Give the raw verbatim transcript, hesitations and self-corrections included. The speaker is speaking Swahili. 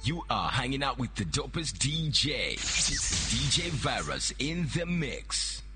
You are hanging out with the dopest D J. D J Virus in the mix.